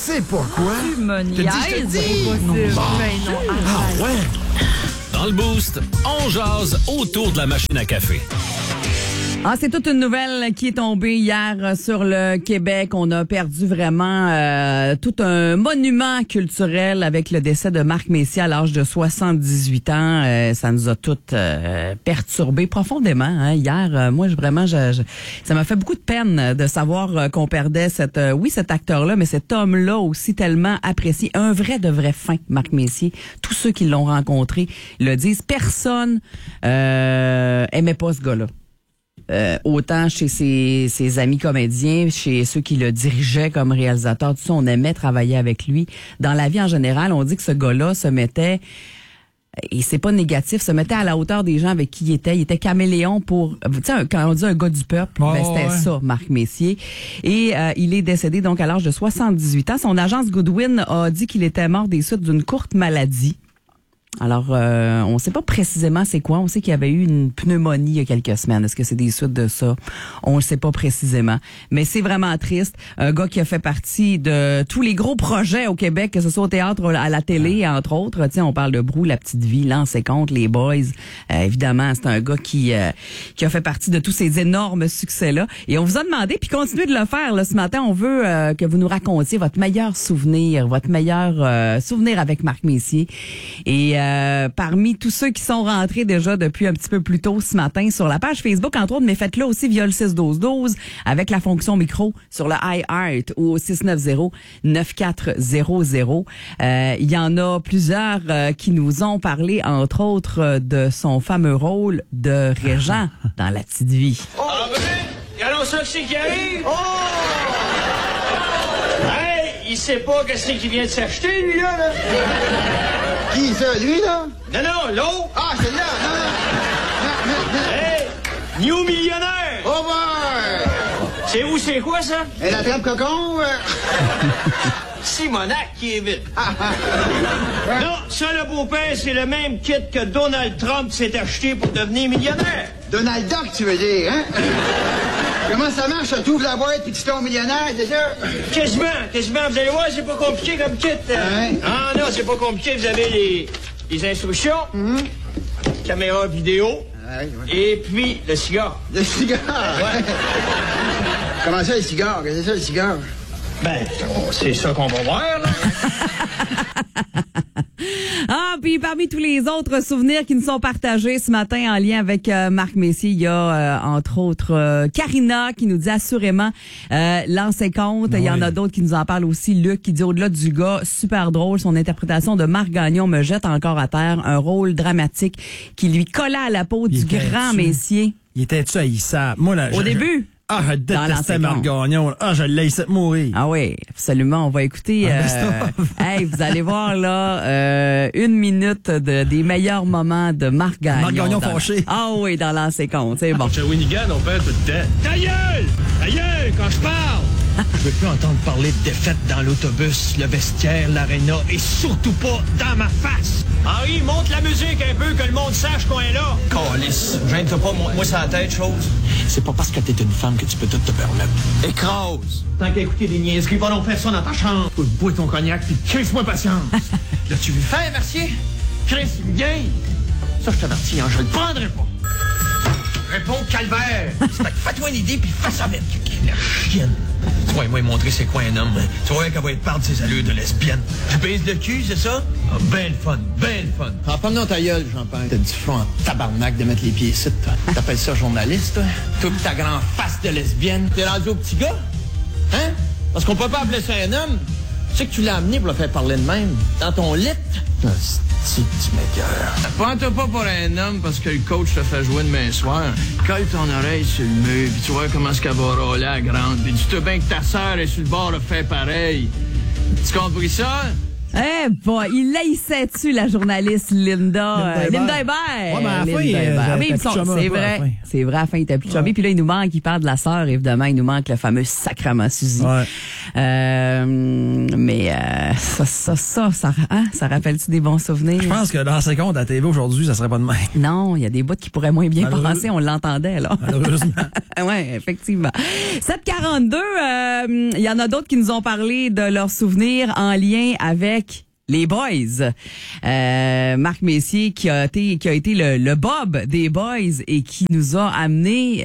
sais pourquoi. Tu me niaises. Je te dis. Non, mais non, arrête. Ouais. Dans le Boost, on jase autour de la machine à café. Ah, c'est toute une nouvelle qui est tombée hier sur le Québec. On a perdu vraiment tout un monument culturel avec le décès de Marc Messier à l'âge de 78 ans. Ça nous a toutes perturbés profondément. Hein. Hier, moi, ça m'a fait beaucoup de peine de savoir qu'on perdait cet acteur-là, mais cet homme-là aussi tellement apprécié. Un vrai de vrai fin, Marc Messier. Tous ceux qui l'ont rencontré le disent. Personne aimait pas ce gars-là. Autant chez ses amis comédiens, chez ceux qui le dirigeaient comme réalisateur, tout ça, on aimait travailler avec lui. Dans la vie en général, on dit que ce gars-là se mettait, et c'est pas négatif, se mettait à la hauteur des gens avec qui il était. Il était caméléon pour, tu sais, quand on dit un gars du peuple, c'était ça, Marc Messier. Et il est décédé donc à l'âge de 78 ans. Son agence Goodwin a dit qu'il était mort des suites d'une courte maladie. Alors, on ne sait pas précisément c'est quoi. On sait qu'il y avait eu une pneumonie il y a quelques semaines. Est-ce que c'est des suites de ça? On ne sait pas précisément. Mais c'est vraiment triste. Un gars qui a fait partie de tous les gros projets au Québec, que ce soit au théâtre, à la télé, entre autres. Tiens, on parle de Brou, La Petite Vie, L'Anse et Compte, Les Boys. Évidemment, c'est un gars qui a fait partie de tous ces énormes succès-là. Et on vous a demandé, puis continuez de le faire là, ce matin. On veut que vous nous racontiez votre meilleur souvenir avec Marc Messier. Et parmi tous ceux qui sont rentrés déjà depuis un petit peu plus tôt ce matin sur la page Facebook, entre autres, mais faites-le aussi via le 6-12-12 avec la fonction micro sur le iHeart ou au 690-9400. Il y en a plusieurs qui nous ont parlé, entre autres, de son fameux rôle de Régent dans La Petite Vie. Ah ben, regardons ça, c'est qui arrive. Oh! Hey, il sait pas qu'est-ce qu'il vient de s'acheter, lui, là. Qui ça, lui, là? Non, l'autre. Ah, celui-là, non. Hey, New Millionnaire. Oh, boy! C'est où, c'est quoi, ça? Et la trappe cocon? Simonac qui est vite. Non, ça, le beau-père, c'est le même kit que Donald Trump s'est acheté pour devenir millionnaire. Donald Duck, tu veux dire, hein? Comment ça marche? Tu ouvres la boîte puis tu tombes millionnaire, c'est ça? Quasiment. Vous allez voir, c'est pas compliqué comme kit. Ouais. Ah non, c'est pas compliqué. Vous avez les instructions, caméra vidéo, et puis le cigare. Le cigare? Ouais. Comment ça, le cigare? Qu'est-ce que c'est ça, le cigare? Ben, c'est ça qu'on va voir, là. Ah, puis parmi tous les autres souvenirs qui nous sont partagés ce matin en lien avec Marc Messier, il y a entre autres Karina qui nous dit assurément L'Anse et Compte. Il y en a d'autres qui nous en parlent aussi. Luc qui dit au-delà du gars, super drôle, son interprétation de Marc Gagnon me jette encore à terre. Un rôle dramatique qui lui collait à la peau du grand Messier. Il était-tu haïssable? Moi, là, Au début? Ah, je détestais Marc Gagnon. Ah, je l'haïssais de mourir. Ah oui, absolument. On va écouter. Hey, vous allez voir là 1 minute des meilleurs moments de Marc Gagnon. Marc Gagnon fâché. Ah oui, dans L'Anse et Compte. C'est bon. Shawinigan, on perd tout le temps. Ta gueule! Quand je parle! Je veux plus entendre parler de défaite dans l'autobus, le vestiaire, l'aréna et surtout pas dans ma face. Henri, monte la musique un peu, que le monde sache qu'on est là. Calice, gêne-toi pas, moi c'est la tête, chose. C'est pas parce que t'es une femme que tu peux tout te permettre. Écrase! Tant qu'à écouter des niaiseries, va donc faire ça dans ta chambre. Faut boire ton cognac puis crisse-moi patience. L'as-tu vu faire, Mercier? Chris, bien. Ça, je t'avertis, je le prendrai pas. Réponds, calvaire! Fais-toi une idée, puis fais ça vite. La chienne. Tu vas moi montrer c'est quoi un homme. Tu vois qu'elle va être part de ses allures de lesbienne. Tu baises le cul, c'est ça? Ah, ben le fun. Ah, pas dans ta gueule, Jean-Pierre. T'as du front en tabarnak de mettre les pieds ici, toi. T'appelles ça journaliste, toi? Toute ta grande face de lesbienne. T'es rendu au petit gars? Hein? Parce qu'on peut pas appeler ça un homme. Tu sais que tu l'as amené pour le faire parler de même. Dans ton lit. Tu m'écoeures. Prends-toi pas pour un homme parce que le coach te fait jouer demain soir. Colle ton oreille sur le mur, puis tu vois comment est-ce qu'elle va rôler à grande. Puis dis-toi bien que ta sœur est sur le bord de faire pareil. Tu compris ça? Il laissait-tu la journaliste Linda Hébert? Ouais, mais à la fin, c'est vrai. C'est vrai, à la fin, il était plus chumé. Puis là, il nous manque, il parle de la sœur, évidemment. Il nous manque le fameux sacrement Suzy. Ouais. Mais ça rappelle-tu des bons souvenirs? Je pense que dans ces comptes à la TV aujourd'hui, ça serait pas de même. Non, il y a des bouts qui pourraient moins bien passer. On l'entendait, là. Malheureusement. Oui, effectivement. 7h42, il y en a d'autres qui nous ont parlé de leurs souvenirs en lien avec les Boys. Marc Messier qui a été le Bob des Boys et qui nous a amené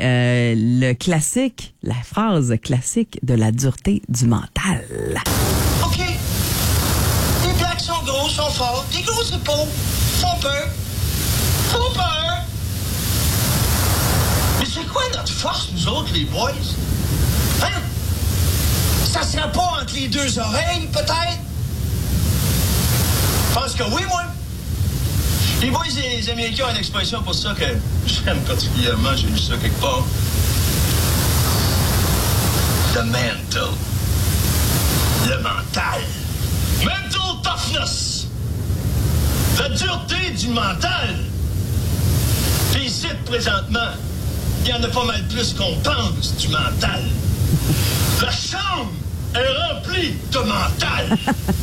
la phrase classique de la dureté du mental. OK. Les blacks sont gros, sont forts, des grosses épaules, font peur. Mais c'est quoi notre force, nous autres, les boys? Hein? Ça serait pas entre les deux oreilles, peut-être? Je pense que oui, moi. Les boys et les Américains ont une expression pour ça que j'aime particulièrement. J'ai lu ça quelque part. The mental. Le mental. Mental toughness. La dureté du mental. Puis ici, présentement, il y en a pas mal plus qu'on pense du mental. La chambre est remplie de mental.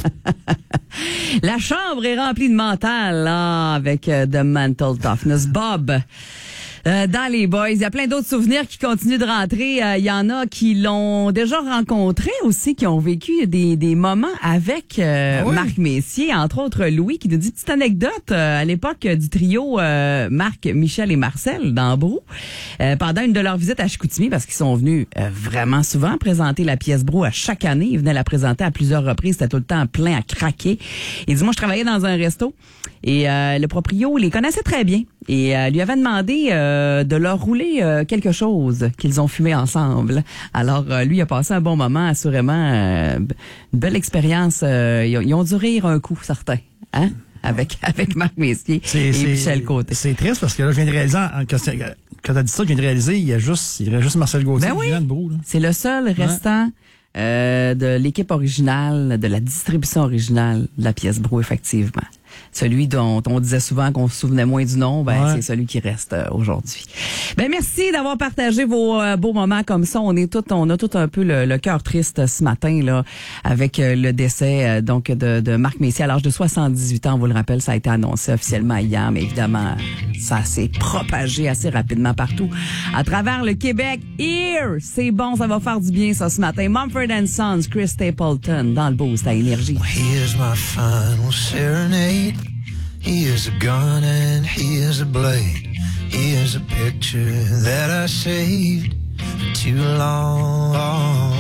La chambre est remplie de mental, là, avec The Mental Toughness. Bob, dans les Boys, il y a plein d'autres souvenirs qui continuent de rentrer. Il y en a qui l'ont déjà rencontré aussi, qui ont vécu des moments avec Marc Messier, entre autres Louis, qui nous dit petite anecdote à l'époque du trio Marc, Michel et Marcel dans Brou. Pendant une de leurs visites à Chicoutimi, parce qu'ils sont venus vraiment souvent présenter la pièce Brou à chaque année. Ils venaient la présenter à plusieurs reprises. C'était tout le temps plein à craquer. Il dit, moi, je travaillais dans un resto et le proprio les connaissait très bien et lui avait demandé de leur rouler quelque chose qu'ils ont fumé ensemble. Alors, lui a passé un bon moment, assurément. Une belle expérience. Ils ont dû rire un coup, certains. Hein? Avec Marc Messier et Michel Côté. C'est triste parce que là, je viens de réaliser, quand t'as dit ça, je viens de réaliser, il y a juste Marcel Gauthier, oui. de Brou, là. C'est le seul restant de l'équipe originale, de la distribution originale de la pièce Brou, effectivement. Celui dont on disait souvent qu'on se souvenait moins du nom, c'est celui qui reste aujourd'hui. Merci d'avoir partagé vos beaux moments comme ça. On a tout un peu le cœur triste ce matin là avec le décès de Marc Messier à l'âge de 78 ans. On vous le rappelle, ça a été annoncé officiellement hier, mais évidemment, ça s'est propagé assez rapidement partout à travers le Québec. C'est bon, ça va faire du bien ça ce matin. Mumford & Sons, Chris Stapleton dans le Boost à Énergie. Here's my final serenade. Here's a gun and here's a blade. Here's a picture that I saved for too long.